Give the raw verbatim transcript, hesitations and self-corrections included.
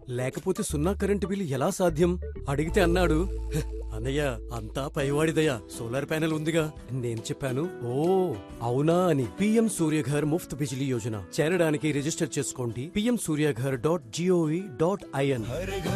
లేకపోతే సున్నా current bill ఎలా సాధ్యం? అడిగితే అన్నాడు, "హ్, అన్నయ్య అంతా పైవాడిదయ్యా, సోలార్ ప్యానెల్ ఉందిగా." నేను చెప్పాను, ఓ అవునా అని. పిఎం సూర్యఘర్ ముఫ్త్ బిజిలీ యోజన చేరడానికి రిజిస్టర్ చేసుకోండి PM Surya Ghar dot GOV dot IN.